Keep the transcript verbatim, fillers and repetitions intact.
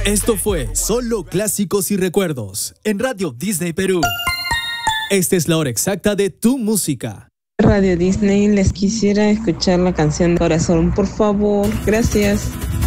Esto fue Solo Clásicos y Recuerdos en Radio Disney Perú. Esta es la hora exacta de tu música. Radio Disney, les quisiera escuchar la canción Corazón, por favor. Gracias.